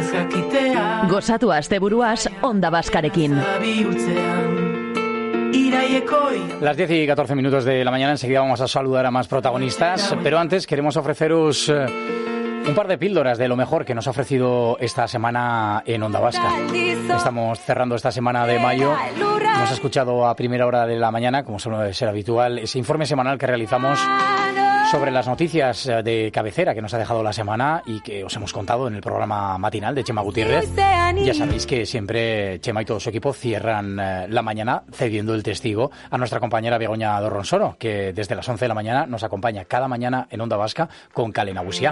Gozatu asteburuaz Onda Baskarekin. Las 10 y 14 minutos de la mañana, enseguida vamos a saludar a más protagonistas, pero antes queremos ofreceros un par de píldoras de lo mejor que nos ha ofrecido esta semana en Onda Vasca. Estamos cerrando esta semana de mayo. Hemos escuchado a primera hora de la mañana, como suele ser habitual, ese informe semanal que realizamos sobre las noticias de cabecera que nos ha dejado la semana y que os hemos contado en el programa matinal de Chema Gutiérrez. Ya sabéis que siempre Chema y todo su equipo cierran la mañana cediendo el testigo a nuestra compañera Begoña Dorronsoro, que desde las 11 de la mañana nos acompaña cada mañana en Onda Vasca con Kale Nagusia.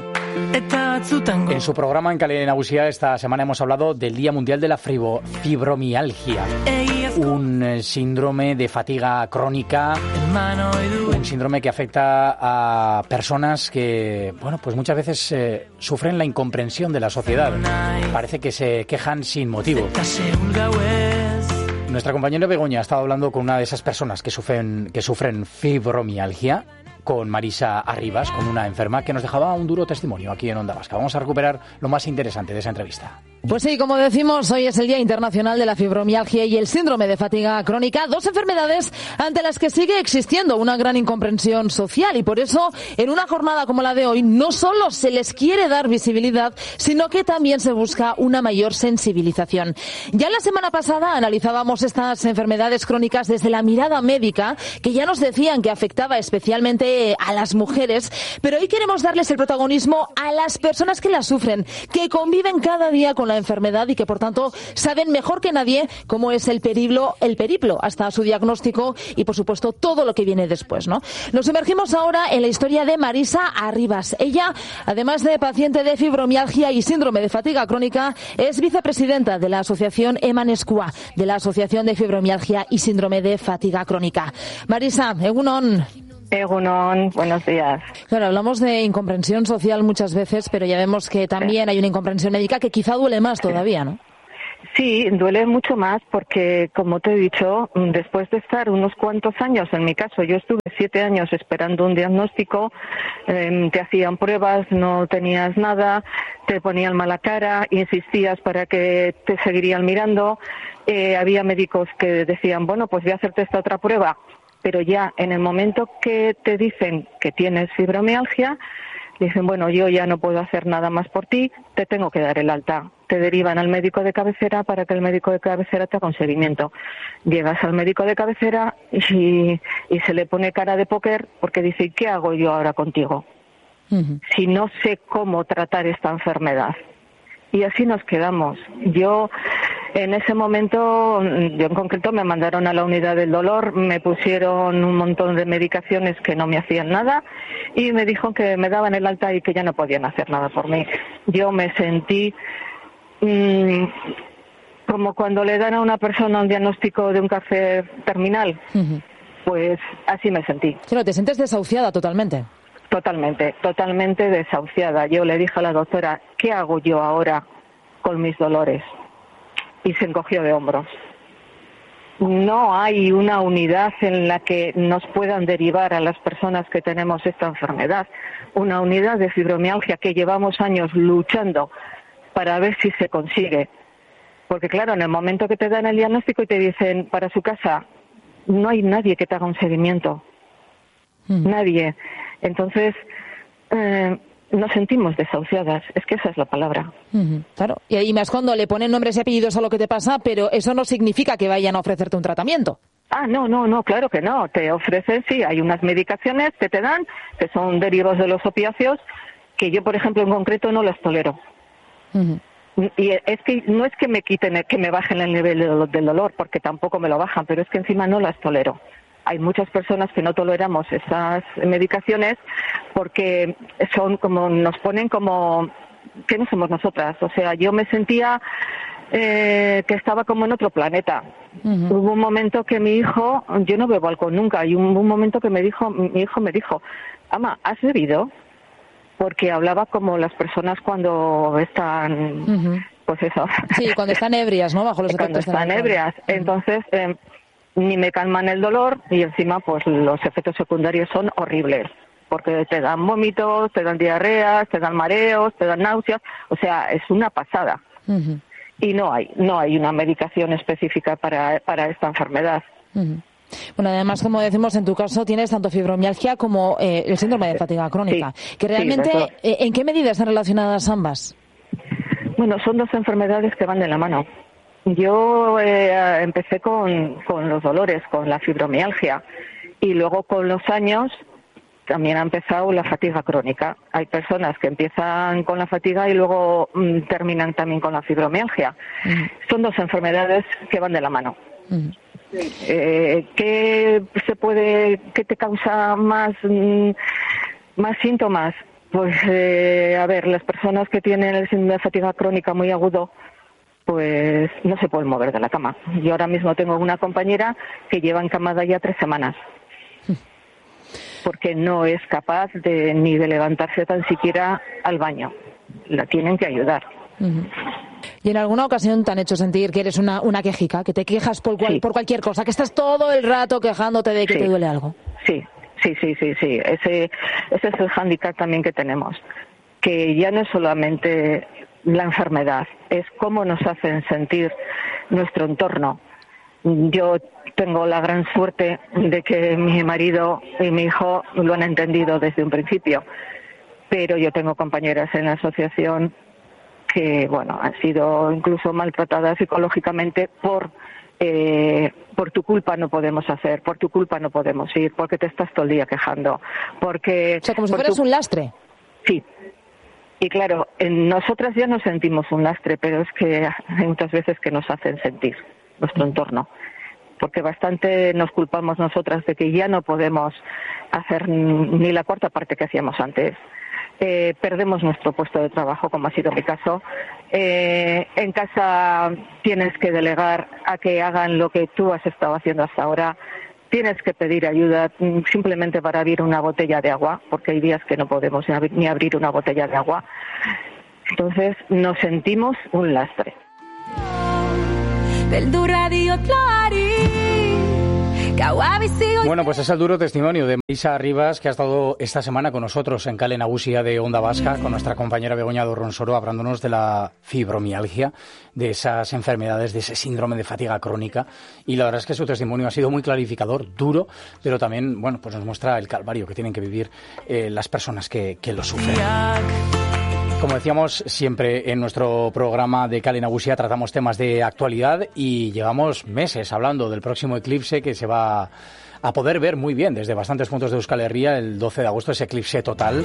En su programa en Kale Nagusia esta semana hemos hablado del Día Mundial de la Fibromialgia, un síndrome de fatiga crónica, un síndrome que afecta a personas que, bueno, pues muchas veces sufren la incomprensión de la sociedad. Parece que se quejan sin motivo. Nuestra compañera Begoña ha estado hablando con una de esas personas que sufren fibromialgia, con Marisa Arribas, con una enferma que nos dejaba un duro testimonio aquí en Onda Vasca. Vamos a recuperar lo más interesante de esa entrevista. Pues sí, como decimos, hoy es el Día Internacional de la Fibromialgia y el Síndrome de Fatiga Crónica, dos enfermedades ante las que sigue existiendo una gran incomprensión social y por eso, en una jornada como la de hoy, no solo se les quiere dar visibilidad, sino que también se busca una mayor sensibilización. Ya la semana pasada analizábamos estas enfermedades crónicas desde la mirada médica, que ya nos decían que afectaba especialmente a las mujeres, pero hoy queremos darles el protagonismo a las personas que las sufren, que conviven cada día con la enfermedad y que por tanto saben mejor que nadie cómo es el periplo hasta su diagnóstico y por supuesto todo lo que viene después, ¿no? Nos sumergimos ahora en la historia de Marisa Arribas. Ella, además de paciente de fibromialgia y síndrome de fatiga crónica, es vicepresidenta de la asociación Emanescua, de la Asociación de Fibromialgia y Síndrome de Fatiga Crónica. Marisa, egunon. Egunon, buenos días. Claro, hablamos de incomprensión social muchas veces, pero ya vemos que también hay una incomprensión médica que quizá duele más todavía, ¿no? Sí, duele mucho más porque, como te he dicho, después de estar unos cuantos años, en mi caso, yo estuve 7 años esperando un diagnóstico, te hacían pruebas, no tenías nada, te ponían mala cara, insistías para que te seguirían mirando, había médicos que decían, bueno, pues voy a hacerte esta otra prueba, pero ya en el momento que te dicen que tienes fibromialgia, dicen, bueno, yo ya no puedo hacer nada más por ti, te tengo que dar el alta. Te derivan al médico de cabecera para que el médico de cabecera te haga un seguimiento. Llegas al médico de cabecera y se le pone cara de póker porque dice, ¿qué hago yo ahora contigo? Si no sé cómo tratar esta enfermedad. Y así nos quedamos. Yo, en ese momento, yo en concreto me mandaron a la unidad del dolor, me pusieron un montón de medicaciones que no me hacían nada y me dijo que me daban el alta y que ya no podían hacer nada por mí. Yo me sentí como cuando le dan a una persona un diagnóstico de un cáncer terminal. Pues así me sentí. Claro, te sientes desahuciada totalmente. Totalmente desahuciada. Yo le dije a la doctora, ¿qué hago yo ahora con mis dolores? Y se encogió de hombros. No hay una unidad en la que nos puedan derivar a las personas que tenemos esta enfermedad. Una unidad de fibromialgia que llevamos años luchando para ver si se consigue. Porque claro, en el momento que te dan el diagnóstico y te dicen para su casa, no hay nadie que te haga un seguimiento. Nadie. Entonces, nos sentimos desahuciadas, es que esa es la palabra. Claro, y más cuando le ponen nombres y apellidos a lo que te pasa, pero eso no significa que vayan a ofrecerte un tratamiento. No, claro que no. Te ofrecen, sí, hay unas medicaciones que te dan, que son derivados de los opiáceos, que yo, por ejemplo, en concreto no las tolero. Y es que no es que me quiten, que me bajen el nivel del dolor, porque tampoco me lo bajan, pero es que encima no las tolero. Hay muchas personas que no toleramos esas medicaciones porque son como, nos ponen como que no somos nosotras. O sea, yo me sentía que estaba como en otro planeta. Hubo un momento que mi hijo, yo no bebo alcohol nunca, y hubo un momento que mi hijo me dijo, Ama, ¿has bebido? Porque hablaba como las personas cuando están, pues eso. Sí, cuando están ebrias, ¿no? Bajo los efectos cuando están ebrias. Entonces, ni me calman el dolor y encima, pues los efectos secundarios son horribles. Porque te dan vómitos, te dan diarreas, te dan mareos, te dan náuseas. O sea, es una pasada. Uh-huh. Y no hay una medicación específica para esta enfermedad. Uh-huh. Bueno, además, como decimos, en tu caso tienes tanto fibromialgia como el síndrome de fatiga crónica. Sí, que realmente, sí, ¿en qué medida están relacionadas ambas? Bueno, son dos enfermedades que van de la mano. Yo empecé con los dolores, con la fibromialgia, y luego con los años también ha empezado la fatiga crónica. Hay personas que empiezan con la fatiga y luego terminan también con la fibromialgia. Uh-huh. Son dos enfermedades que van de la mano. Uh-huh. ¿Qué te causa más síntomas? Pues, a ver, las personas que tienen el síndrome de fatiga crónica muy agudo, pues no se pueden mover de la cama. Yo ahora mismo tengo una compañera que lleva encamada ya 3 semanas, porque no es capaz ni de levantarse tan siquiera al baño. La tienen que ayudar. Uh-huh. ¿Y en alguna ocasión te han hecho sentir que eres una quejica, que te quejas por cualquier cosa, que estás todo el rato quejándote de que te duele algo? Sí. Ese es el hándicap también que tenemos, que ya no es solamente la enfermedad, es cómo nos hacen sentir nuestro entorno. Yo tengo la gran suerte de que mi marido y mi hijo lo han entendido desde un principio, pero yo tengo compañeras en la asociación que, bueno, han sido incluso maltratadas psicológicamente por tu culpa no podemos hacer, por tu culpa no podemos ir, porque te estás todo el día quejando, porque... O sea, como si fueras un lastre. Sí. Y claro, nosotras ya nos sentimos un lastre, pero es que hay muchas veces que nos hacen sentir nuestro entorno, porque bastante nos culpamos nosotras de que ya no podemos hacer ni la cuarta parte que hacíamos antes. Perdemos nuestro puesto de trabajo, como ha sido mi caso. En casa tienes que delegar a que hagan lo que tú has estado haciendo hasta ahora. Tienes que pedir ayuda simplemente para abrir una botella de agua, porque hay días que no podemos ni abrir una botella de agua. Entonces nos sentimos un lastre. Bueno, pues es el duro testimonio de Marisa Rivas, que ha estado esta semana con nosotros en Kale Nagusia de Onda Vasca, con nuestra compañera Begoña Dorronsoro, hablándonos de la fibromialgia, de esas enfermedades, de ese síndrome de fatiga crónica. Y la verdad es que su testimonio ha sido muy clarificador, duro, pero también, bueno, pues nos muestra el calvario que tienen que vivir las personas que lo sufren. Como decíamos, siempre en nuestro programa de Kale Nagusia tratamos temas de actualidad y llevamos meses hablando del próximo eclipse que se va a poder ver muy bien desde bastantes puntos de Euskal Herria el 12 de agosto, ese eclipse total.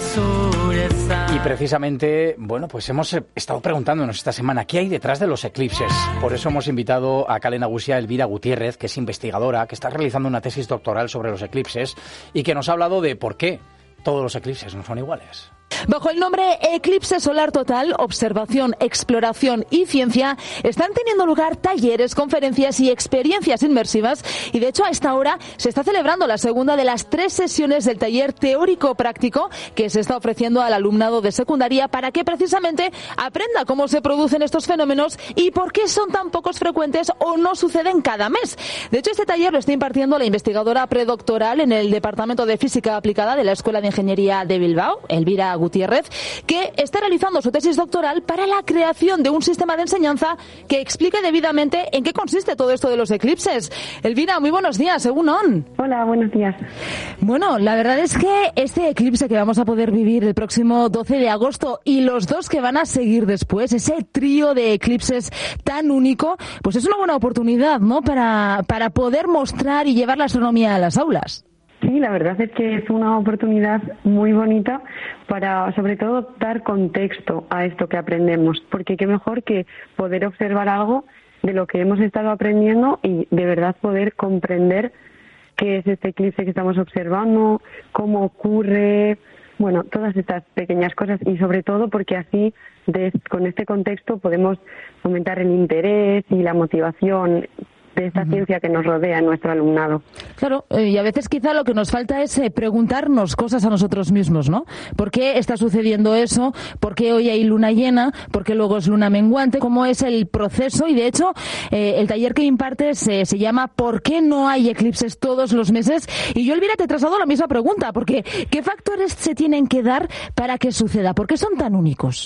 Y precisamente, bueno, pues hemos estado preguntándonos esta semana qué hay detrás de los eclipses. Por eso hemos invitado a Kale Nagusia Elvira Gutiérrez, que es investigadora, que está realizando una tesis doctoral sobre los eclipses y que nos ha hablado de por qué todos los eclipses no son iguales. Bajo el nombre Eclipse Solar Total, Observación, Exploración y Ciencia, están teniendo lugar talleres, conferencias y experiencias inmersivas y de hecho a esta hora se está celebrando la segunda de las 3 sesiones del taller teórico-práctico que se está ofreciendo al alumnado de secundaria para que precisamente aprenda cómo se producen estos fenómenos y por qué son tan pocos frecuentes o no suceden cada mes. De hecho, este taller lo está impartiendo la investigadora predoctoral en el Departamento de Física Aplicada de la Escuela de Ingeniería de Bilbao, Elvira Gutiérrez, que está realizando su tesis doctoral para la creación de un sistema de enseñanza que explique debidamente en qué consiste todo esto de los eclipses. Elvira, muy buenos días, Egunon. Hola, buenos días. Bueno, la verdad es que este eclipse que vamos a poder vivir el próximo 12 de agosto y los 2 que van a seguir después, ese trío de eclipses tan único, pues es una buena oportunidad, ¿no?, para poder mostrar y llevar la astronomía a las aulas. Sí, la verdad es que es una oportunidad muy bonita para, sobre todo, dar contexto a esto que aprendemos, porque qué mejor que poder observar algo de lo que hemos estado aprendiendo y de verdad poder comprender qué es este eclipse que estamos observando, cómo ocurre, bueno, todas estas pequeñas cosas y sobre todo porque así, con este contexto, podemos fomentar el interés y la motivación de esta ciencia que nos rodea en nuestro alumnado. Claro, y a veces quizá lo que nos falta es preguntarnos cosas a nosotros mismos, ¿no? ¿Por qué está sucediendo eso? ¿Por qué hoy hay luna llena? ¿Por qué luego es luna menguante? ¿Cómo es el proceso? Y de hecho, el taller que impartes se llama ¿Por qué no hay eclipses todos los meses? Y yo, Elvira, te traslado la misma pregunta, porque ¿qué factores se tienen que dar para que suceda? ¿Por qué son tan únicos?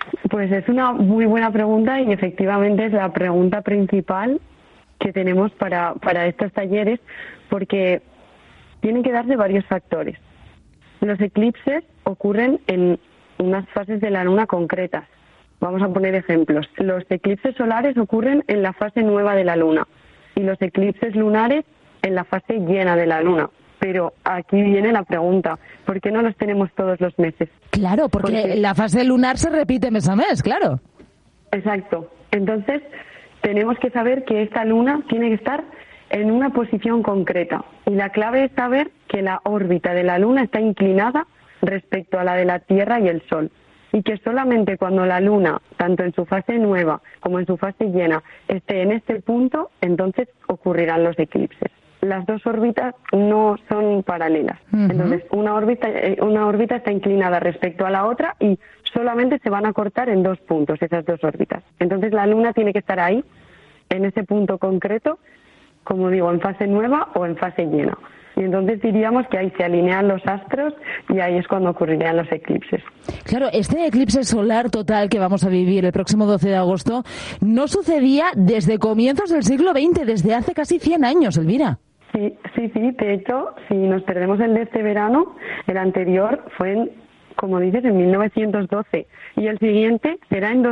Pues es una muy buena pregunta y efectivamente es la pregunta principal que tenemos para estos talleres, porque tienen que darse varios factores. Los eclipses ocurren en unas fases de la luna concretas. Vamos a poner ejemplos. Los eclipses solares ocurren en la fase nueva de la luna y los eclipses lunares en la fase llena de la luna. Pero aquí viene la pregunta, ¿por qué no los tenemos todos los meses? Claro, porque la fase lunar se repite mes a mes, claro. Exacto. Entonces, tenemos que saber que esta luna tiene que estar en una posición concreta. Y la clave es saber que la órbita de la luna está inclinada respecto a la de la Tierra y el Sol. Y que solamente cuando la luna, tanto en su fase nueva como en su fase llena, esté en este punto, entonces ocurrirán los eclipses. Las dos órbitas no son paralelas. Uh-huh. Entonces, una órbita está inclinada respecto a la otra y solamente se van a cortar en 2 puntos esas 2 órbitas. Entonces, la luna tiene que estar ahí, en ese punto concreto, como digo, en fase nueva o en fase llena. Y entonces diríamos que ahí se alinean los astros y ahí es cuando ocurrirían los eclipses. Claro, este eclipse solar total que vamos a vivir el próximo 12 de agosto no sucedía desde comienzos del siglo XX, desde hace casi 100 años, Elvira. Sí. De hecho, si nos perdemos el de este verano, el anterior fue, como dices, en 1912 y el siguiente será en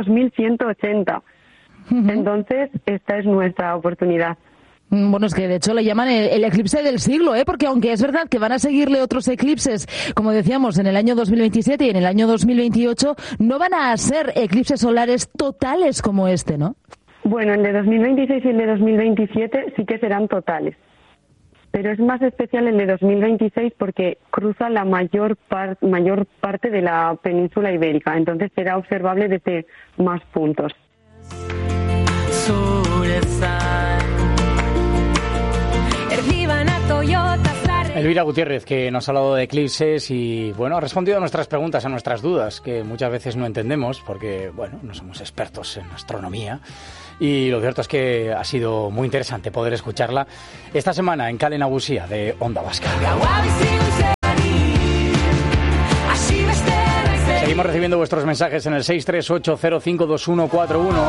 2180. Uh-huh. Entonces, esta es nuestra oportunidad. Bueno, es que de hecho le llaman el eclipse del siglo, porque aunque es verdad que van a seguirle otros eclipses, como decíamos, en el año 2027 y en el año 2028, no van a ser eclipses solares totales como este, ¿no? Bueno, el de 2026 y el de 2027 sí que serán totales. Pero es más especial el de 2026 porque cruza la mayor parte de la península ibérica, entonces será observable desde más puntos. Elvira Gutiérrez, que nos ha hablado de eclipses y, bueno, ha respondido a nuestras preguntas, a nuestras dudas, que muchas veces no entendemos porque, bueno, no somos expertos en astronomía. Y lo cierto es que ha sido muy interesante poder escucharla esta semana en Kale Nagusia de Onda Vasca. Seguimos recibiendo vuestros mensajes en el 638052141.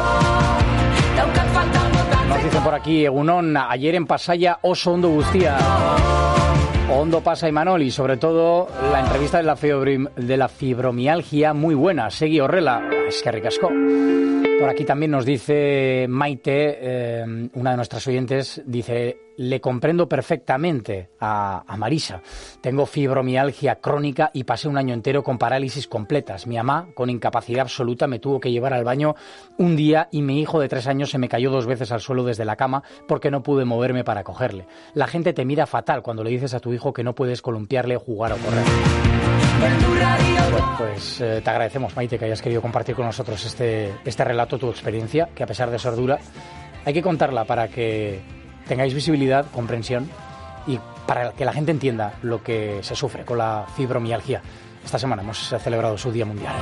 Nos dicen por aquí, Egunon, ayer en Pasaia oso ondo guztia. Ondo pasa Imanol y sobre todo la entrevista de la fibromialgia muy buena. Segui horrela, eskerrik asko. Por aquí también nos dice Maite, una de nuestras oyentes, dice, le comprendo perfectamente a Marisa. Tengo fibromialgia crónica y pasé un año entero con parálisis completas. Mi mamá, con incapacidad absoluta, me tuvo que llevar al baño un día y mi hijo de 3 años se me cayó 2 veces al suelo desde la cama porque no pude moverme para cogerle. La gente te mira fatal cuando le dices a tu hijo que no puedes columpiarle, jugar o correr. Bueno, pues te agradecemos, Maite, que hayas querido compartir con nosotros este relato, tu experiencia, que a pesar de ser dura, hay que contarla para que tengáis visibilidad, comprensión y para que la gente entienda lo que se sufre con la fibromialgia. Esta semana hemos celebrado su Día Mundial.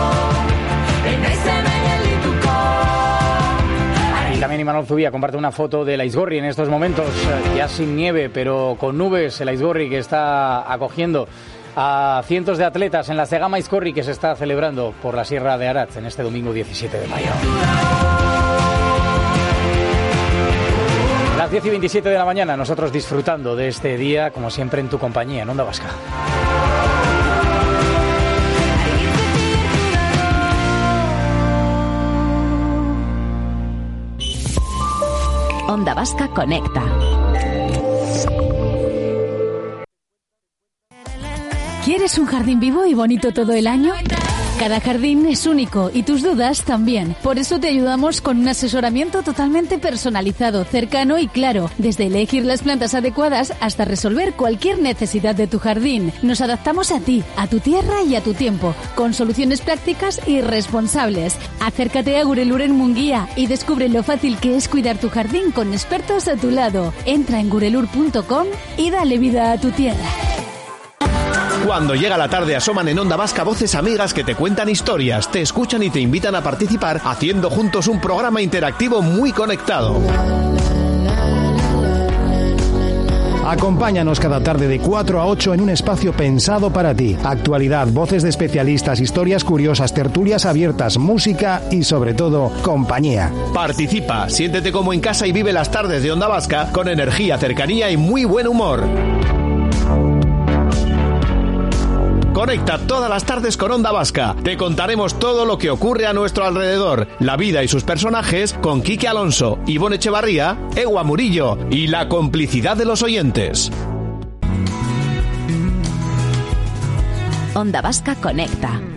Y también Imanol Zubia comparte una foto del Aizgorri en estos momentos, ya sin nieve, pero con nubes, el Aizgorri que está acogiendo a cientos de atletas en la Segama Aizkorri que se está celebrando por la Sierra de Aratz en este domingo 17 de mayo. Las 10:27 de la mañana, nosotros disfrutando de este día, como siempre, en tu compañía, en Onda Vasca. Onda Vasca conecta. ¿Quieres un jardín vivo y bonito todo el año? Cada jardín es único y tus dudas también. Por eso te ayudamos con un asesoramiento totalmente personalizado, cercano y claro. Desde elegir las plantas adecuadas hasta resolver cualquier necesidad de tu jardín. Nos adaptamos a ti, a tu tierra y a tu tiempo, con soluciones prácticas y responsables. Acércate a Gurelur en Munguía y descubre lo fácil que es cuidar tu jardín con expertos a tu lado. Entra en gurelur.com y dale vida a tu tierra. Cuando llega la tarde asoman en Onda Vasca voces amigas que te cuentan historias, te escuchan y te invitan a participar haciendo juntos un programa interactivo muy conectado. Acompáñanos cada tarde de 4 a 8 en un espacio pensado para ti. Actualidad, voces de especialistas, historias curiosas, tertulias abiertas, música y sobre todo, compañía. Participa, siéntete como en casa y vive las tardes de Onda Vasca con energía, cercanía y muy buen humor. Conecta todas las tardes con Onda Vasca. Te contaremos todo lo que ocurre a nuestro alrededor, la vida y sus personajes con Quique Alonso, Ivonne Echevarría, Ewa Murillo y la complicidad de los oyentes. Onda Vasca conecta.